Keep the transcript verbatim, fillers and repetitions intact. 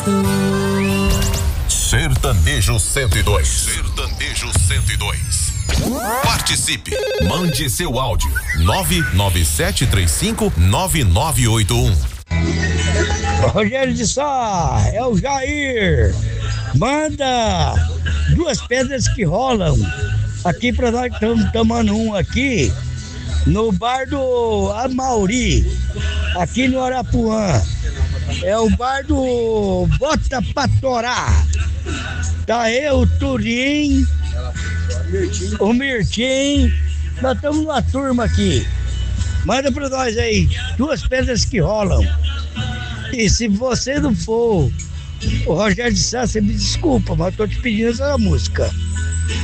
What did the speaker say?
Sertanejo cento e dois. Sertanejo cento e dois. Participe. Mande seu áudio. nove nove sete três cinco nove nove oito um. Rogério de Sá, é o Jair. Manda duas pedras que rolam aqui pra nós, estamos tomando um aqui no bar do Amauri, aqui no Arapuã. É o bar do Bota pra Torar. Tá eu, o Turim, o Mirtim. Nós estamos numa turma aqui. Manda pra nós aí, duas pedras que rolam. E se você não for o Rogério de Sá, você me desculpa, mas eu tô te pedindo essa música.